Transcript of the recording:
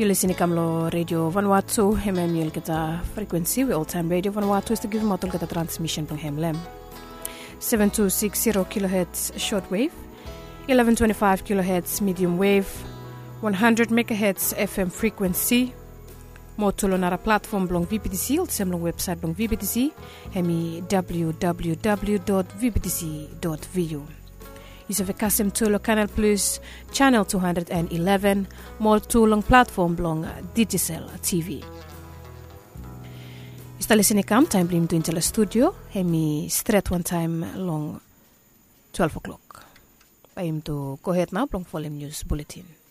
You're listening to Radio Vanuatu, Emmanuel Gata frequency, we all-time Radio Vanuatu is to give model Gata transmission from Hemlem. 7260 kHz shortwave, 1125 kHz medium wave, 100 megahertz FM frequency. Motulo nara platform blong VPTC, or semlong website blong VPTC, hemi www.vptc.vu. Isove kasem tulo Canal Plus, channel 211, more tulong platform blong Digicel TV. Ista listening kam time blim to into the studio, hemi straight one time long 12 o'clock. I am to go ahead now blong volume news bulletin.